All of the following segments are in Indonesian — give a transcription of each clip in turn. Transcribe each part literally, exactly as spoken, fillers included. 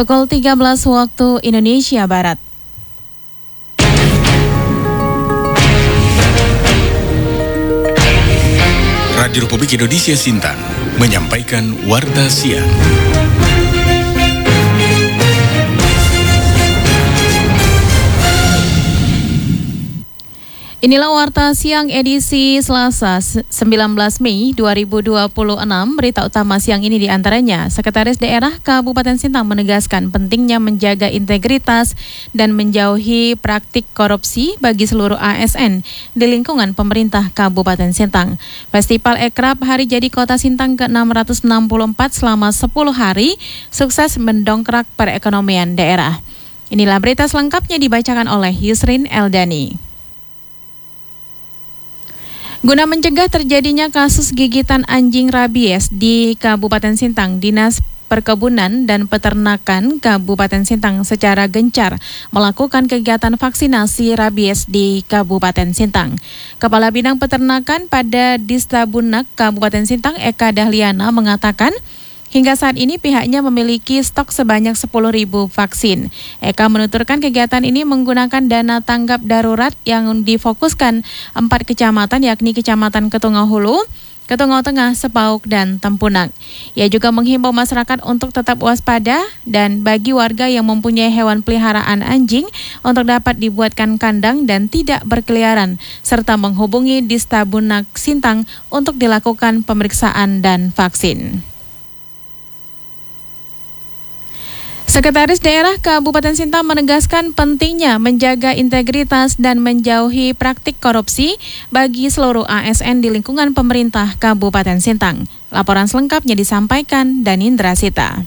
Pukul tiga belas waktu Indonesia Barat. Radio Republik Indonesia Sintang menyampaikan Warta Siang. Inilah Warta Siang edisi Selasa sembilan belas Mei dua ribu dua puluh enam. Berita utama siang ini diantaranya, Sekretaris Daerah Kabupaten Sintang menegaskan pentingnya menjaga integritas dan menjauhi praktik korupsi bagi seluruh A S N di lingkungan pemerintah Kabupaten Sintang. Festival Ekrab Hari Jadi Kota Sintang ke enam ratus enam puluh empat selama sepuluh hari sukses mendongkrak perekonomian daerah. Inilah berita selengkapnya dibacakan oleh Yusrin Eldani. Guna mencegah terjadinya kasus gigitan anjing rabies di Kabupaten Sintang, Dinas Perkebunan dan Peternakan Kabupaten Sintang secara gencar melakukan kegiatan vaksinasi rabies di Kabupaten Sintang. Kepala Bidang Peternakan pada Distabunak Kabupaten Sintang, Eka Dahliana, mengatakan hingga saat ini pihaknya memiliki stok sebanyak sepuluh ribu vaksin. Eka menuturkan kegiatan ini menggunakan dana tanggap darurat yang difokuskan empat kecamatan, yakni Kecamatan Ketungau Hulu, Ketungau Tengah, Sepauk, dan Tempunak. Ia juga menghimbau masyarakat untuk tetap waspada dan bagi warga yang mempunyai hewan peliharaan anjing untuk dapat dibuatkan kandang dan tidak berkeliaran, serta menghubungi Distabunak Sintang untuk dilakukan pemeriksaan dan vaksin. Sekretaris Daerah Kabupaten Sintang menegaskan pentingnya menjaga integritas dan menjauhi praktik korupsi bagi seluruh A S N di lingkungan pemerintah Kabupaten Sintang. Laporan selengkapnya disampaikan Danindra Sita.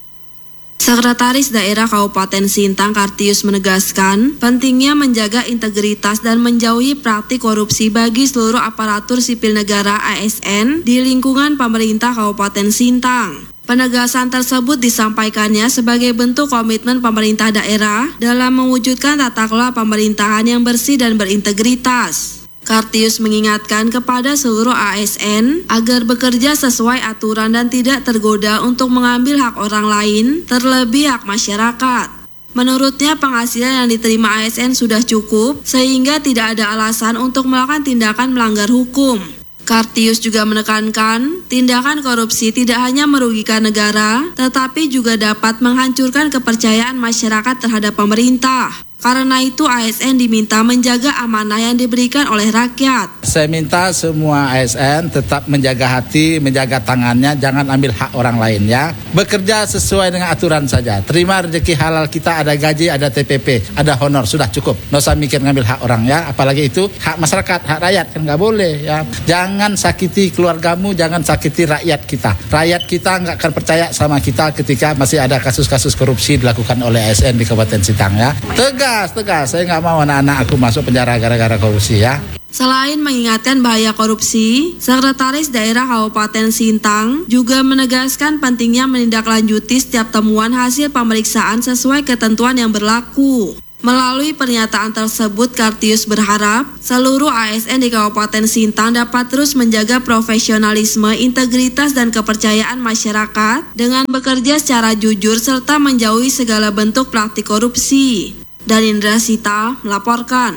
Sekretaris Daerah Kabupaten Sintang Kartius menegaskan pentingnya menjaga integritas dan menjauhi praktik korupsi bagi seluruh aparatur sipil negara A S N di lingkungan pemerintah Kabupaten Sintang. Penegasan tersebut disampaikannya sebagai bentuk komitmen pemerintah daerah dalam mewujudkan tata kelola pemerintahan yang bersih dan berintegritas. Kartius mengingatkan kepada seluruh A S N agar bekerja sesuai aturan dan tidak tergoda untuk mengambil hak orang lain, terlebih hak masyarakat. Menurutnya penghasilan yang diterima A S N sudah cukup sehingga tidak ada alasan untuk melakukan tindakan melanggar hukum. Kartius juga menekankan, tindakan korupsi tidak hanya merugikan negara, tetapi juga dapat menghancurkan kepercayaan masyarakat terhadap pemerintah. Karena itu A S N diminta menjaga amanah yang diberikan oleh rakyat. Saya minta semua A S N tetap menjaga hati, menjaga tangannya, jangan ambil hak orang lain ya. Bekerja sesuai dengan aturan saja. Terima rezeki halal kita, ada gaji, ada T P P, ada honor, sudah cukup. Nggak usah mikir ngambil hak orang ya. Apalagi itu hak masyarakat, hak rakyat kan nggak boleh ya. Jangan sakiti keluargamu, jangan sakiti rakyat kita. Rakyat kita nggak akan percaya sama kita ketika masih ada kasus-kasus korupsi dilakukan oleh A S N di Kabupaten Sintang ya. Tegas. Tegas, tegas. Saya nggak mau anak-anak aku masuk penjara gara-gara korupsi ya. Selain mengingatkan bahaya korupsi, Sekretaris Daerah Kabupaten Sintang juga menegaskan pentingnya menindaklanjuti setiap temuan hasil pemeriksaan sesuai ketentuan yang berlaku. Melalui pernyataan tersebut, Kartius berharap seluruh A S N di Kabupaten Sintang dapat terus menjaga profesionalisme, integritas, dan kepercayaan masyarakat dengan bekerja secara jujur serta menjauhi segala bentuk praktik korupsi. Danindra Sita melaporkan.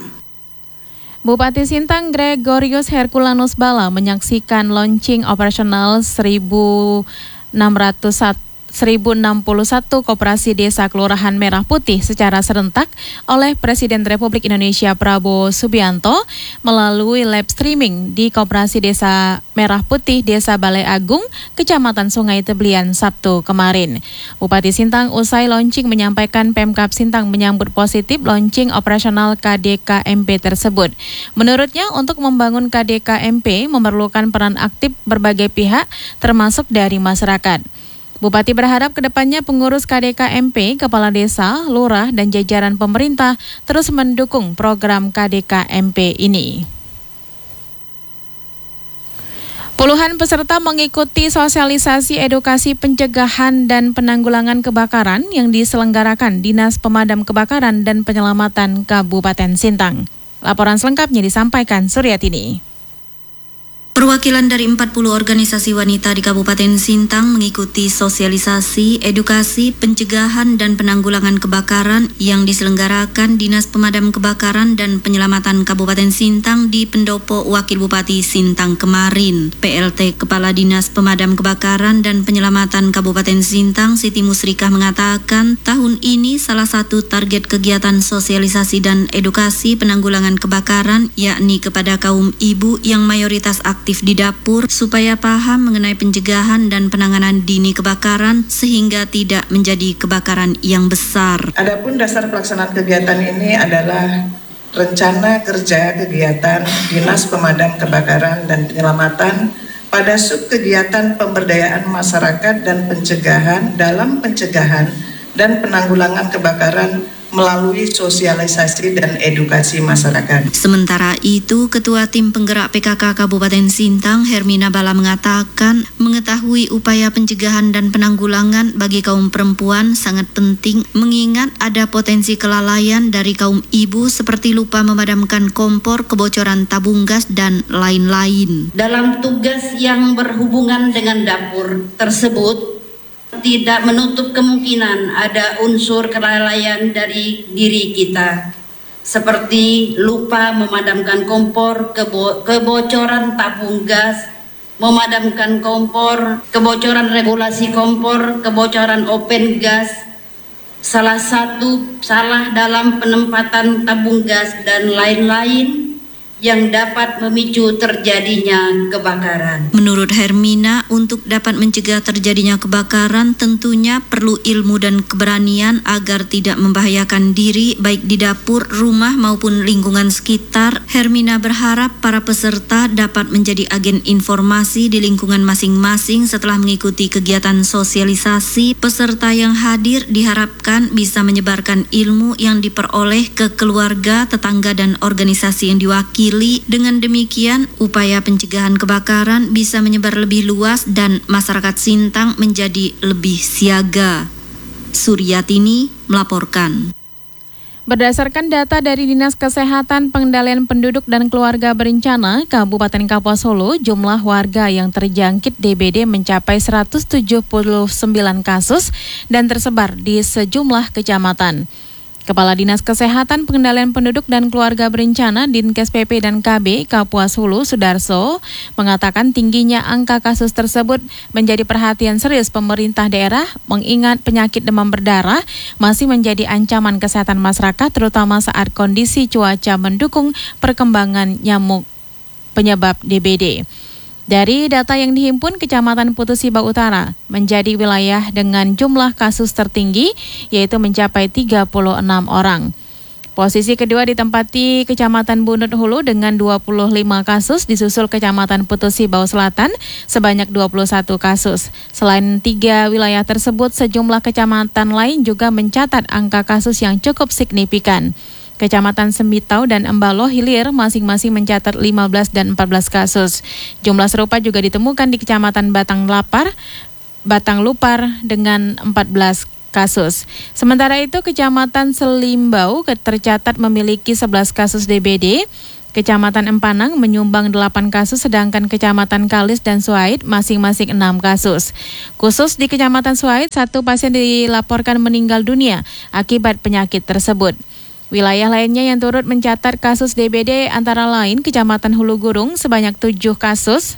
Bupati Sintang Gregorius Herculanus Bala menyaksikan launching operasional seribu enam puluh satu Koperasi Desa Kelurahan Merah Putih secara serentak oleh Presiden Republik Indonesia Prabowo Subianto melalui live streaming di Koperasi Desa Merah Putih, Desa Balai Agung, Kecamatan Sungai Teblian, Sabtu kemarin. Bupati Sintang usai launching menyampaikan Pemkab Sintang menyambut positif launching operasional K D K M P tersebut. Menurutnya, untuk membangun K D K M P memerlukan peran aktif berbagai pihak, termasuk dari masyarakat. Bupati berharap kedepannya pengurus K D K M P, kepala desa, lurah, dan jajaran pemerintah terus mendukung program K D K M P ini. Puluhan peserta mengikuti sosialisasi edukasi pencegahan dan penanggulangan kebakaran yang diselenggarakan Dinas Pemadam Kebakaran dan Penyelamatan Kabupaten Sintang. Laporan selengkapnya disampaikan Suryatini. Perwakilan dari empat puluh organisasi wanita di Kabupaten Sintang mengikuti sosialisasi, edukasi, pencegahan dan penanggulangan kebakaran yang diselenggarakan Dinas Pemadam Kebakaran dan Penyelamatan Kabupaten Sintang di Pendopo Wakil Bupati Sintang kemarin. P L T Kepala Dinas Pemadam Kebakaran dan Penyelamatan Kabupaten Sintang, Siti Musrikah mengatakan, tahun ini salah satu target kegiatan sosialisasi dan edukasi penanggulangan kebakaran yakni kepada kaum ibu yang mayoritas aktif aktif di dapur supaya paham mengenai pencegahan dan penanganan dini kebakaran sehingga tidak menjadi kebakaran yang besar. Adapun dasar pelaksanaan kegiatan ini adalah rencana kerja kegiatan Dinas Pemadam Kebakaran dan Penyelamatan pada sub kegiatan pemberdayaan masyarakat dan pencegahan dalam pencegahan dan penanggulangan kebakaran melalui sosialisasi dan edukasi masyarakat. Sementara itu, Ketua Tim Penggerak P K K Kabupaten Sintang, Hermina Bala mengatakan, mengetahui upaya pencegahan dan penanggulangan bagi kaum perempuan sangat penting mengingat ada potensi kelalaian dari kaum ibu seperti lupa memadamkan kompor, kebocoran tabung gas, dan lain-lain. Dalam tugas yang berhubungan dengan dapur tersebut, tidak menutup kemungkinan ada unsur kelalaian dari diri kita, seperti lupa memadamkan kompor, kebo- kebocoran tabung gas, memadamkan kompor, kebocoran regulasi kompor, kebocoran open gas, salah satu salah dalam penempatan tabung gas, dan lain-lain yang dapat memicu terjadinya kebakaran. Menurut Hermina, untuk dapat mencegah terjadinya kebakaran tentunya perlu ilmu dan keberanian agar tidak membahayakan diri baik di dapur, rumah maupun lingkungan sekitar. Hermina berharap para peserta dapat menjadi agen informasi di lingkungan masing-masing setelah mengikuti kegiatan sosialisasi. Peserta yang hadir diharapkan bisa menyebarkan ilmu yang diperoleh ke keluarga, tetangga, dan organisasi yang diwakili. Dengan demikian, upaya pencegahan kebakaran bisa menyebar lebih luas dan masyarakat Sintang menjadi lebih siaga. Suryatini melaporkan. Berdasarkan data dari Dinas Kesehatan Pengendalian Penduduk dan Keluarga Berencana Kabupaten Kapuas Hulu, jumlah warga yang terjangkit D B D mencapai seratus tujuh puluh sembilan kasus dan tersebar di sejumlah kecamatan. Kepala Dinas Kesehatan Pengendalian Penduduk dan Keluarga Berencana Dinkes P P dan K B Kapuas Hulu, Sudarso, mengatakan tingginya angka kasus tersebut menjadi perhatian serius pemerintah daerah mengingat penyakit demam berdarah masih menjadi ancaman kesehatan masyarakat terutama saat kondisi cuaca mendukung perkembangan nyamuk penyebab D B D. Dari data yang dihimpun, Kecamatan Putusiba Utara menjadi wilayah dengan jumlah kasus tertinggi, yaitu mencapai tiga puluh enam orang. Posisi kedua ditempati Kecamatan Bunut Hulu dengan dua puluh lima kasus, disusul Kecamatan Putusiba Selatan sebanyak dua puluh satu kasus. Selain tiga wilayah tersebut, sejumlah kecamatan lain juga mencatat angka kasus yang cukup signifikan. Kecamatan Semitau dan Embalo Hilir masing-masing mencatat lima belas dan empat belas kasus. Jumlah serupa juga ditemukan di Kecamatan Batang Lapar, Batang Lupar dengan empat belas kasus. Sementara itu, Kecamatan Selimbau tercatat memiliki sebelas kasus D B D. Kecamatan Empanang menyumbang delapan kasus, sedangkan Kecamatan Kalis dan Suait masing-masing enam kasus. Khusus di Kecamatan Suait, satu pasien dilaporkan meninggal dunia akibat penyakit tersebut. Wilayah lainnya yang turut mencatat kasus D B D antara lain Kecamatan Hulu Gurung sebanyak tujuh kasus,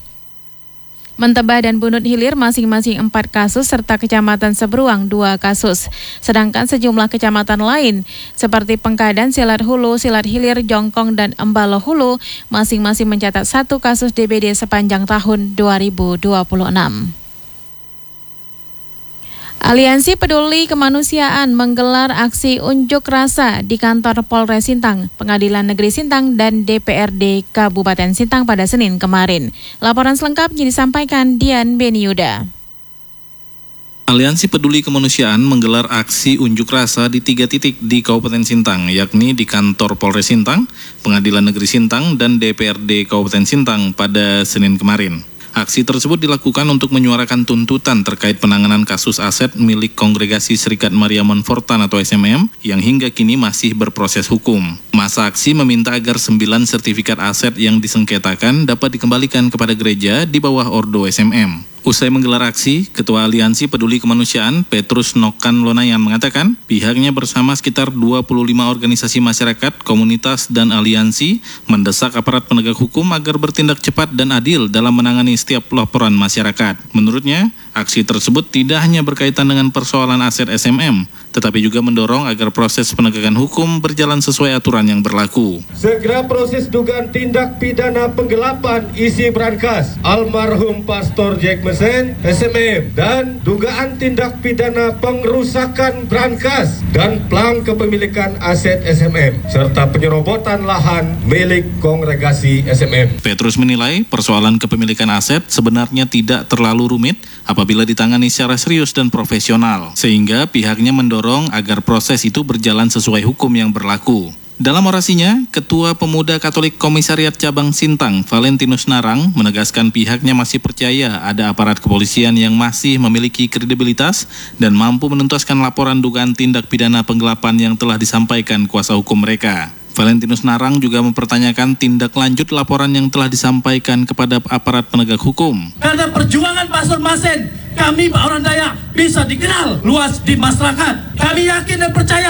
Menteba dan Bunut Hilir masing-masing empat kasus, serta Kecamatan Sebruang dua kasus. Sedangkan sejumlah kecamatan lain seperti Pengkadan, Silat Hulu, Silat Hilir, Jongkong, dan Embalo Hulu masing-masing mencatat satu kasus D B D sepanjang tahun dua ribu dua puluh enam. Aliansi Peduli Kemanusiaan menggelar aksi unjuk rasa di kantor Polres Sintang, Pengadilan Negeri Sintang, dan D P R D Kabupaten Sintang pada Senin kemarin. Laporan selengkapnya disampaikan Dian Beniuda. Aliansi Peduli Kemanusiaan menggelar aksi unjuk rasa di tiga titik di Kabupaten Sintang, yakni di kantor Polres Sintang, Pengadilan Negeri Sintang, dan D P R D Kabupaten Sintang pada Senin kemarin. Aksi tersebut dilakukan untuk menyuarakan tuntutan terkait penanganan kasus aset milik Kongregasi Serikat Maria Montfortan atau S M M yang hingga kini masih berproses hukum. Masa aksi meminta agar sembilan sertifikat aset yang disengketakan dapat dikembalikan kepada gereja di bawah Ordo S M M. Usai menggelar aksi, Ketua Aliansi Peduli Kemanusiaan Petrus Nokan Lonayan mengatakan pihaknya bersama sekitar dua puluh lima organisasi masyarakat, komunitas, dan aliansi mendesak aparat penegak hukum agar bertindak cepat dan adil dalam menangani setiap laporan masyarakat. Menurutnya, aksi tersebut tidak hanya berkaitan dengan persoalan aset S M M, tetapi juga mendorong agar proses penegakan hukum berjalan sesuai aturan yang berlaku. Segera proses dugaan tindak pidana penggelapan isi brankas almarhum Pastor Jack Mesin S M M dan dugaan tindak pidana pengrusakan brankas dan plang kepemilikan aset S M M serta penyerobotan lahan milik Kongregasi S M M. Petrus menilai persoalan kepemilikan aset sebenarnya tidak terlalu rumit apabila ditangani secara serius dan profesional, sehingga pihaknya mendorong agar proses itu berjalan sesuai hukum yang berlaku. Dalam orasinya, Ketua Pemuda Katolik Komisariat Cabang Sintang, Valentinus Narang, menegaskan pihaknya masih percaya ada aparat kepolisian yang masih memiliki kredibilitas dan mampu menuntaskan laporan dugaan tindak pidana penggelapan yang telah disampaikan kuasa hukum mereka. Valentinus Narang juga mempertanyakan tindak lanjut laporan yang telah disampaikan kepada aparat penegak hukum. Karena perjuangan Pastor Masen, kami orang Dayak bisa dikenal luas di masyarakat. Kami yakin dan percaya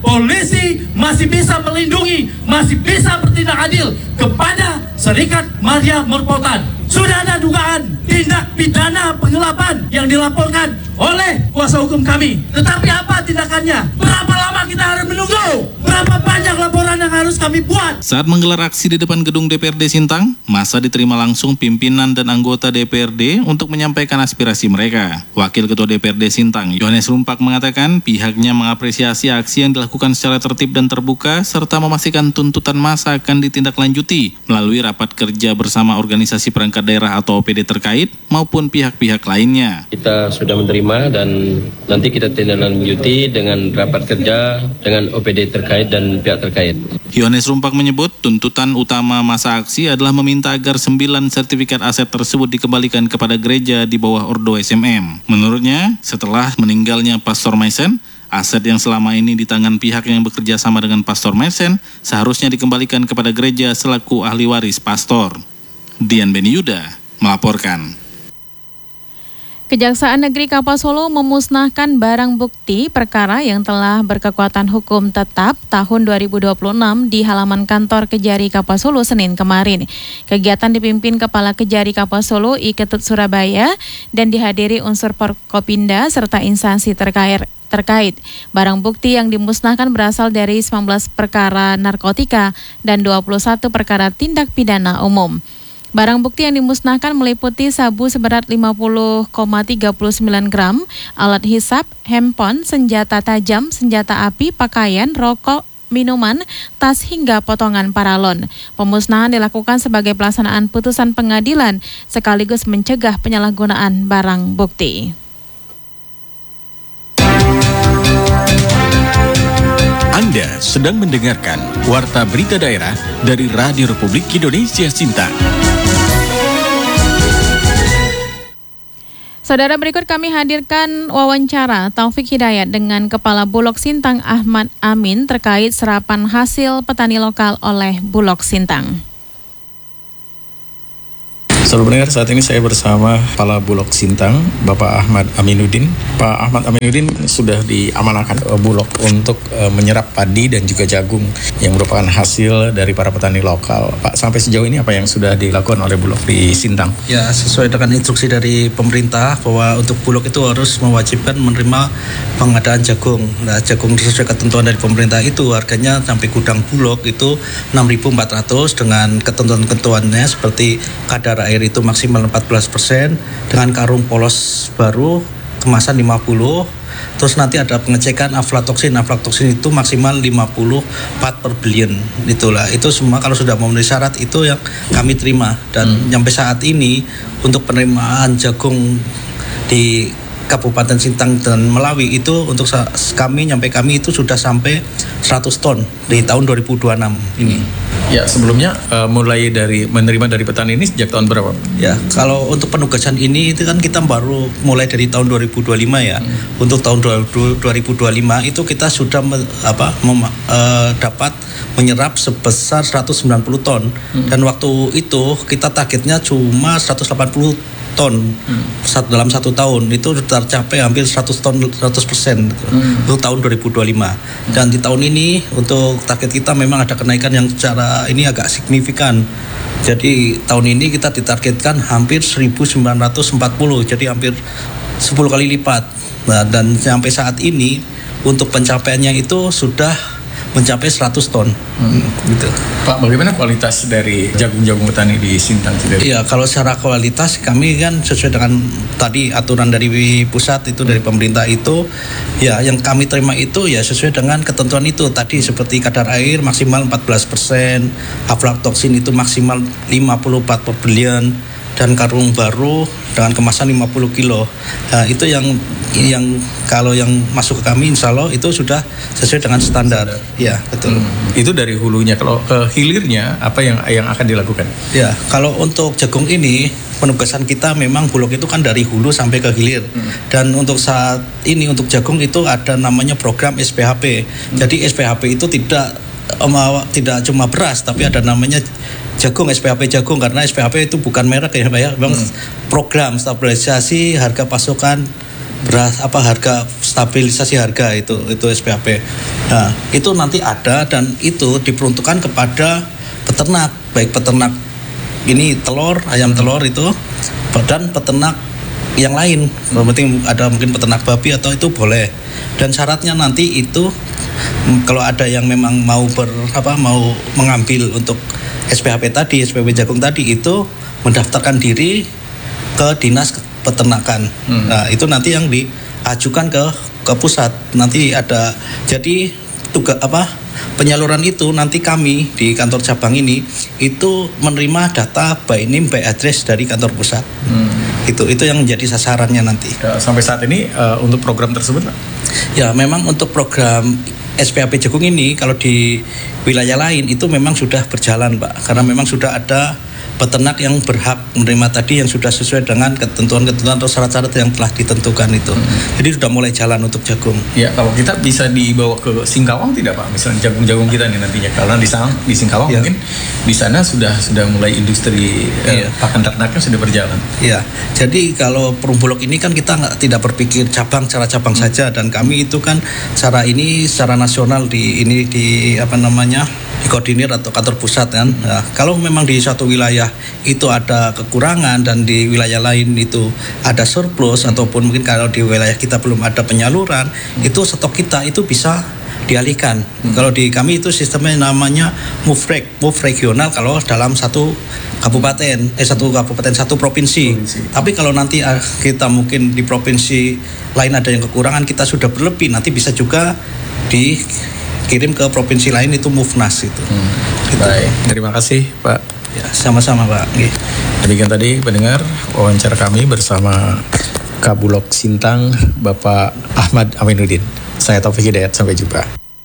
polisi masih bisa melindungi, masih bisa bertindak adil kepada Serikat Maria Montfortan. Sudah ada dugaan tindak pidana penggelapan yang dilaporkan oleh kuasa hukum kami. Tetapi apa tindakannya? Berapa lama kita harus menunggu? Berapa banyak laporan yang harus kami buat? Saat menggelar aksi di depan gedung D P R D Sintang, massa diterima langsung pimpinan dan anggota D P R D untuk menyampaikan aspirasi mereka. Wakil Ketua D P R D Sintang, Yohanes Rumpak, mengatakan pihaknya mengapresiasi aksi yang dilakukan secara tertib dan terbuka serta memastikan tuntutan massa akan ditindaklanjuti melalui rapat kerja bersama organisasi perangkat daerah atau O P D terkait maupun pihak-pihak lainnya. Kita sudah menerima dan nanti kita tindak-lanjuti dengan rapat kerja dengan O P D terkait dan pihak terkait. Yohanes Rumpak menyebut tuntutan utama masa aksi adalah meminta agar sembilan sertifikat aset tersebut dikembalikan kepada gereja di bawah Ordo S M M. Menurutnya, setelah meninggalnya Pastor Mason, aset yang selama ini di tangan pihak yang bekerja sama dengan Pastor Mason seharusnya dikembalikan kepada gereja selaku ahli waris pastor. Dian Beni Yuda melaporkan. Kejaksaan Negeri Kapuas Solo memusnahkan barang bukti perkara yang telah berkekuatan hukum tetap tahun dua ribu dua puluh enam di halaman kantor Kejari Kapuas Solo Senin kemarin. Kegiatan dipimpin Kepala Kejari Kapuas Solo I Ketut Surabaya dan dihadiri unsur Forkopimda serta instansi terkait. terkait. Barang bukti yang dimusnahkan berasal dari sembilan belas perkara narkotika dan dua puluh satu perkara tindak pidana umum. Barang bukti yang dimusnahkan meliputi sabu seberat lima puluh koma tiga sembilan gram, alat hisap, handphone, senjata tajam, senjata api, pakaian, rokok, minuman, tas hingga potongan paralon. Pemusnahan dilakukan sebagai pelaksanaan putusan pengadilan sekaligus mencegah penyalahgunaan barang bukti. Anda sedang mendengarkan Warta Berita Daerah dari Radio Republik Indonesia Sintang. Saudara, berikut kami hadirkan wawancara Taufik Hidayat dengan Kepala Bulog Sintang Ahmad Amin terkait serapan hasil petani lokal oleh Bulog Sintang. Saudara pendengar, saat ini saya bersama Kepala Bulog Sintang, Bapak Ahmad Aminuddin. Pak Ahmad Aminuddin sudah diamanahkan Bulog untuk uh, menyerap padi dan juga jagung yang merupakan hasil dari para petani lokal. Pak, sampai sejauh ini apa yang sudah dilakukan oleh Bulog di Sintang? Ya, sesuai dengan instruksi dari pemerintah bahwa untuk Bulog itu harus mewajibkan menerima pengadaan jagung. Nah, jagung sesuai ketentuan dari pemerintah itu harganya sampai gudang Bulog itu enam ribu empat ratus dengan ketentuan-ketentuannya seperti kadar air itu maksimal empat belas persen dengan karung polos baru kemasan lima puluh. Terus nanti ada pengecekan aflatoksin. Aflatoksin itu maksimal lima puluh part per billion. Itulah, itu semua kalau sudah memenuhi syarat itu yang kami terima. Dan hmm. sampai saat ini untuk penerimaan jagung di K Kabupaten Sintang dan Melawi itu untuk sa- kami nyampe kami itu sudah sampai seratus ton di tahun dua ribu dua puluh enam ini. Ya, sebelumnya uh, mulai dari menerima dari petani ini sejak tahun berapa? Ya, kalau untuk penugasan ini itu kan kita baru mulai dari tahun dua ribu dua puluh lima ya. Hmm. Untuk tahun dua ribu dua puluh lima itu kita sudah me, apa mem, uh, dapat menyerap sebesar seratus sembilan puluh ton. Hmm. Dan waktu itu kita targetnya cuma seratus delapan puluh ton hmm. dalam satu tahun, itu tercapai hampir seratus ton, seratus persen gitu. hmm. Untuk tahun dua ribu dua puluh lima. hmm. Dan di tahun ini untuk target kita memang ada kenaikan yang secara ini agak signifikan. Jadi tahun ini kita ditargetkan hampir seribu sembilan ratus empat puluh, jadi hampir sepuluh kali lipat. Nah, dan sampai saat ini untuk pencapaiannya itu sudah mencapai seratus ton. Hmm. Gitu. Pak, bagaimana kualitas dari jagung-jagung petani di Sintang sendiri? Iya, kalau secara kualitas kami kan sesuai dengan tadi aturan dari pusat itu, dari pemerintah itu, ya yang kami terima itu ya sesuai dengan ketentuan itu tadi, seperti kadar air maksimal empat belas persen, aflatoksin itu maksimal lima puluh empat per billion, dan karung baru dengan kemasan lima puluh kilo. Nah, itu yang yang kalau yang masuk ke kami insya Allah itu sudah sesuai dengan standar. Ya, betul. Hmm. Itu dari hulunya. Kalau ke hilirnya apa yang yang akan dilakukan? Ya, kalau untuk jagung ini penugasan kita memang Bulog itu kan dari hulu sampai ke hilir. Hmm. Dan untuk saat ini untuk jagung itu ada namanya program S P H P. Hmm. Jadi S P H P itu tidak um, tidak cuma beras, tapi ada namanya jagung, S P H P jagung, karena S P H P itu bukan merek ya Pak ya, memang hmm. program stabilisasi harga pasokan beras, apa harga stabilisasi harga itu itu S P H P. Nah, itu nanti ada dan itu diperuntukkan kepada peternak, baik peternak ini telur, ayam telur itu, dan peternak yang lain. Yang penting ada mungkin peternak babi atau itu boleh. Dan syaratnya nanti itu kalau ada yang memang mau ber apa mau mengambil untuk S P H P tadi, S P H P jagung tadi itu mendaftarkan diri ke dinas peternakan. Hmm. Nah, itu nanti yang diajukan ke ke pusat. Nanti ada jadi tugas apa penyaluran itu nanti kami di kantor cabang ini itu menerima data by name by address dari kantor pusat. Hmm. Itu itu yang menjadi sasarannya nanti. Ya, sampai saat ini uh, untuk program tersebut, Pak? Ya, memang untuk program S P H P jagung ini kalau di wilayah lain itu memang sudah berjalan, Pak, karena memang sudah ada peternak yang berhak menerima tadi yang sudah sesuai dengan ketentuan-ketentuan atau syarat-syarat yang telah ditentukan itu. Hmm. Jadi sudah mulai jalan untuk jagung. Ya, kalau kita bisa dibawa ke Singkawang tidak, Pak? Misalnya jagung-jagung kita nih nantinya, karena di sana di Singkawang ya. Mungkin di sana sudah sudah mulai industri ya. eh, pakan ternaknya sudah berjalan. Iya. Jadi kalau Perum Bulog ini kan kita nggak tidak berpikir cabang cara cabang hmm. saja, dan kami itu kan cara ini secara nasional di ini di apa namanya dikoordinir atau kantor pusat kan. Nah, kalau memang di suatu wilayah itu ada kekurangan dan di wilayah lain itu ada surplus, ataupun mungkin kalau di wilayah kita belum ada penyaluran, hmm. itu stok kita itu bisa dialihkan. Hmm. Kalau di kami itu sistemnya namanya move reg, move regional kalau dalam satu kabupaten, eh satu kabupaten satu provinsi. provinsi. Tapi kalau nanti uh, kita mungkin di provinsi lain ada yang kekurangan, kita sudah berlebih, nanti bisa juga di kirim ke provinsi lain, itu Mufnas itu. Hmm. Gitu. Baik, terima kasih Pak. Ya, sama-sama Pak. Demikian tadi pendengar wawancara kami bersama Kabulok Sintang Bapak Ahmad Aminuddin. Saya Taufik Hidayat, sampai jumpa.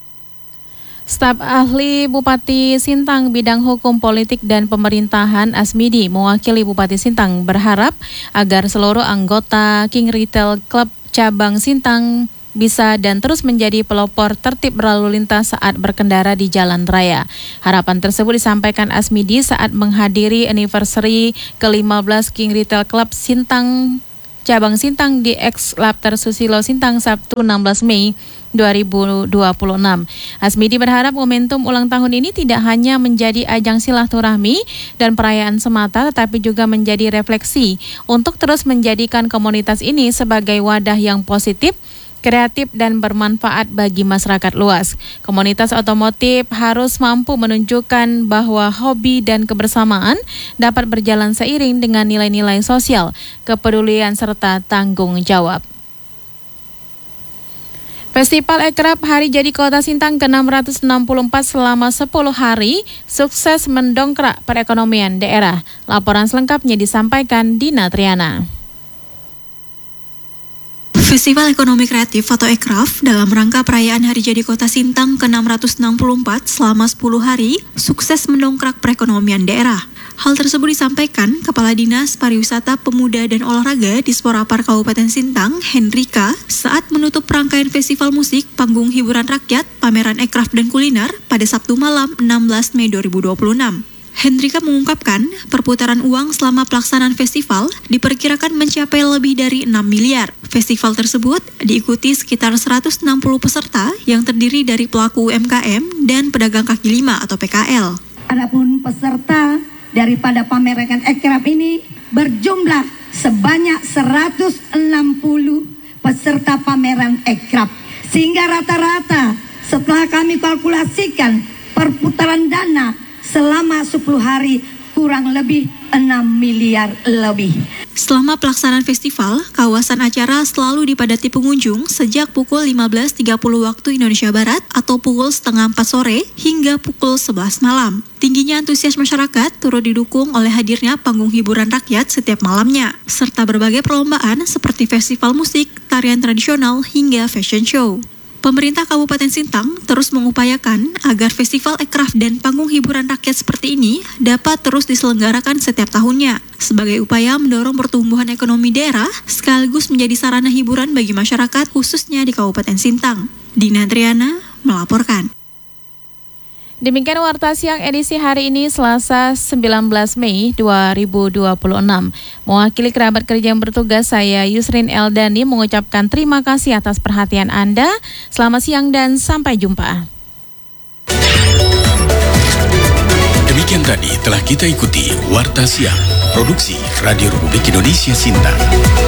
Staf ahli Bupati Sintang bidang hukum politik dan pemerintahan Asmidi mewakili Bupati Sintang berharap agar seluruh anggota King Retail Club cabang Sintang bisa dan terus menjadi pelopor tertib berlalu lintas saat berkendara di jalan raya. Harapan tersebut disampaikan Asmidi saat menghadiri anniversary ke lima belas King Retail Club Sintang cabang Sintang di Ex-Labter Susilo Sintang Sabtu enam belas Mei dua ribu dua puluh enam. Asmidi berharap momentum ulang tahun ini tidak hanya menjadi ajang silaturahmi dan perayaan semata, tetapi juga menjadi refleksi untuk terus menjadikan komunitas ini sebagai wadah yang positif, kreatif dan bermanfaat bagi masyarakat luas. Komunitas otomotif harus mampu menunjukkan bahwa hobi dan kebersamaan dapat berjalan seiring dengan nilai-nilai sosial, kepedulian serta tanggung jawab. Festival Ekrab Hari Jadi Kota Sintang ke enam ratus enam puluh empat selama sepuluh hari sukses mendongkrak perekonomian daerah. Laporan selengkapnya disampaikan Dina Triana. Festival Ekonomi Kreatif atau Ekraf dalam rangka perayaan Hari Jadi Kota Sintang ke enam ratus enam puluh empat selama sepuluh hari sukses mendongkrak perekonomian daerah. Hal tersebut disampaikan Kepala Dinas Pariwisata Pemuda dan Olahraga Disporapar Kabupaten Sintang, Hendrika, saat menutup rangkaian festival musik, panggung hiburan rakyat, pameran Ekraf dan kuliner pada Sabtu malam enam belas Mei dua ribu dua puluh enam. Hendrika mengungkapkan, perputaran uang selama pelaksanaan festival diperkirakan mencapai lebih dari enam miliar. Festival tersebut diikuti sekitar seratus enam puluh peserta yang terdiri dari pelaku U M K M dan pedagang kaki lima atau P K L. Adapun peserta daripada pameran Ekraf ini berjumlah sebanyak seratus enam puluh peserta pameran Ekraf. Sehingga rata-rata setelah kami kalkulasikan perputaran dana selama sepuluh hari kurang lebih enam miliar lebih. Selama pelaksanaan festival, kawasan acara selalu dipadati pengunjung sejak pukul lima belas tiga puluh waktu Indonesia Barat atau pukul setengah empat sore hingga pukul sebelas malam. Tingginya antusias masyarakat turut didukung oleh hadirnya panggung hiburan rakyat setiap malamnya, serta berbagai perlombaan seperti festival musik, tarian tradisional, hingga fashion show. Pemerintah Kabupaten Sintang terus mengupayakan agar festival Ekraf dan panggung hiburan rakyat seperti ini dapat terus diselenggarakan setiap tahunnya sebagai upaya mendorong pertumbuhan ekonomi daerah sekaligus menjadi sarana hiburan bagi masyarakat khususnya di Kabupaten Sintang. Dina Triana melaporkan. Demikian Warta Siang edisi hari ini Selasa sembilan belas Mei dua ribu dua puluh enam. Mewakili kerabat kerja yang bertugas, saya Yusrin Eldani mengucapkan terima kasih atas perhatian Anda. Selamat siang dan sampai jumpa. Demikian tadi telah kita ikuti Warta Siang, produksi Radio Republik Indonesia Sintang.